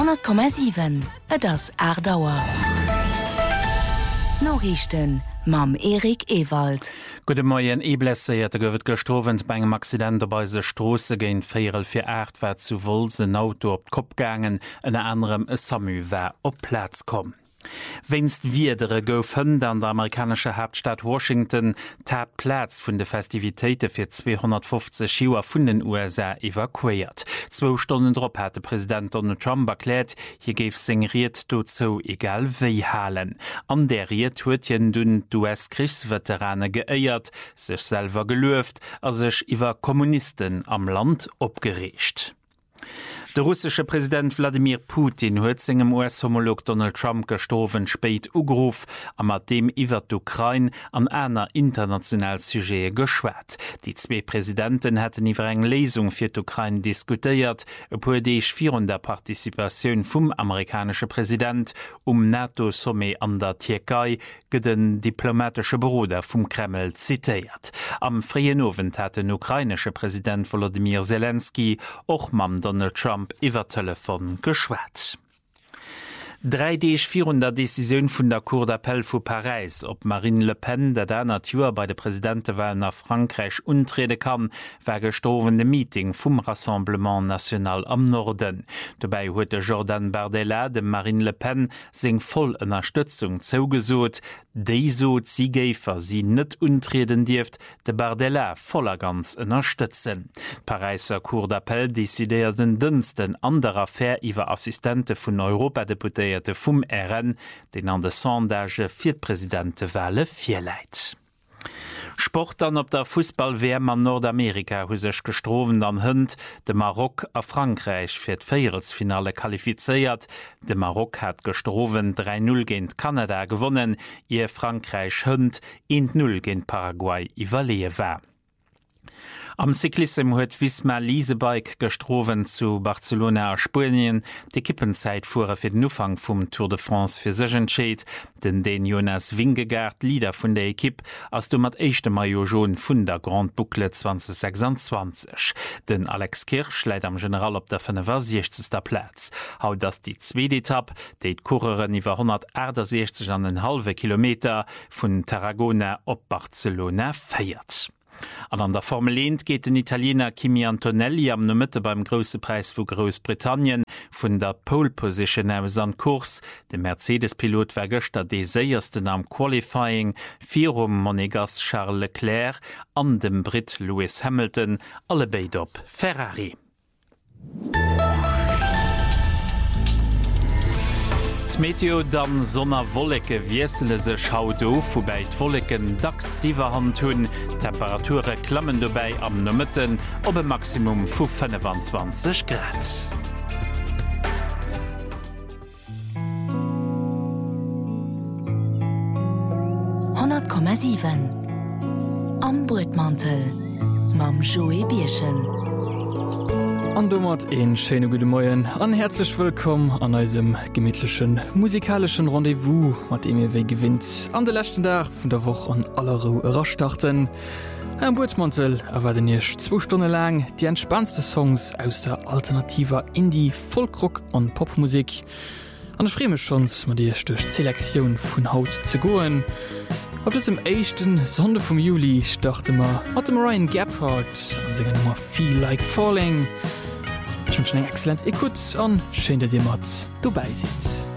100,7 das Erdauer. Nachrichten mam Erik Ewald. Gute Morgen, Eblesse gowet gestorven bei engem Accident dabei se Strosse géint 448 wär zu Wolz ein Auto op Kopf gangen, en anderem e Samu wär op Platz kom. Wennst wiedere gouf an der amerikanische Hauptstadt Washington tat Platz vun de Festivitéite fir 250 Joer vun den USA evakuiert. 2 Stunden drop hat Präsident Donald Trump erklärt, hier geif singeriert dozo egal wéi halen. An der Riet huetien dun US-Kriegsveterane geëiert, sech selber gelöft, as sech iwwer Kommunisten am Land opgerecht. Der russische Präsident Wladimir Putin huet engem US-Homolog Donald Trump gestorven spéit ugruf, a mat dem iwwer d'Ukraine an einer international Sujet geschwert. Die zwei Präsidenten hätten iwwer eng Lesung fir d'Ukraine diskutiert, e puer deich virun der Partizipatioun vum amerikanische Präsident NATO-Sommet an der Türkei gët den diplomatische Bruder vum Kreml zitiert. Am freien Owen hat den ukrainische Präsident Volodymyr Zelensky och mam Donald Trump iwwer Telefon geschwat. 3D400 Decision vun der Cour d'Appel vu Paris, ob Marine Le Pen, der Natur bei der Präsidentewahl nach Frankreich untrede kann, war gestorvene Meeting vum Rassemblement National am Norden. Dabei huet Jordan Bardella dem Marine Le Pen seg voll Unterstützung zougesot, déi so Ziegéfer sie net untreden dirft, de Bardella voller ganz unterstützen. Pariser Cour d'Appel decidierten dünsten anderer Affaire iwwer Assistente vun Europadeputée vum RN, den an de Sondage fir d'Präsidentewahle firleit. Sport an op der Fußball-WM an Nordamerika hu sech gestroven an Hënd, de Marok a Frankreich fir d'Vierelsfinale qualifiziert. De Marok hat gestroven 3-0 géint Kanada gewonnen, ihr Frankreich Hënd 1-0 géint Paraguay iwwerlee war. Am Cyklism huet Wismar Leasebike gestroven zu Barcelona a Spanien. Die Kippenzeit fuhr fir den Ufang vum Tour de France fir sech entscheet, den Jonas Vingegaard, Leader vun der Ekipp, ass du mat 1. Maio schon vun der Grand Boucle 2026. Den Alex Kirch leit am General op der 65. Platz. Haut das die zweite Etappe, déit Kureren iwwer 160,5 Kilometer vun Tarragona op Barcelona feiert. An der Formel 1 geht den Italiener Kimi Antonelli am Mitte beim Grosse Preis vu Großbritannien vun der Pole Position aus an Kurs. De Mercedes-Pilot war gestern de seiersten am Qualifying, virum Monegas Charles Leclerc an dem Brit Lewis Hamilton, alle beid op Ferrari. Meteo dann Sonnerwolleke wiesele sech haut auf, wobei d'Wolleken dacks diewerhand hunn, Temperature klammen dabei am Nëmmetten op e Maximum vu 25 Grad. Am Burtmantel mam Joe Bierchen. An dummert en schöne gute Morgen an herzlich willkommen an eurem gemütlichen musikalischen Rendezvous, mit dem ihr gewinnt an der letzten Tag von der Woche an aller Ruhe raustarten. Am Burtmantel erwarten ihr 2 Stunden lang die entspannendsten Songs aus der alternativer Indie, Folkrock und Popmusik. Und ich freue mich schon, mit dir durch die Selektion von Haut zu gehen. Auf diesem 1. Sonntag vom Juli starten wir mit dem Ryan Gephardt und seiner Nummer Feel Like Falling. Ich wünsche eine exzellente Écoute und schön, dass ihr mit dabei seid.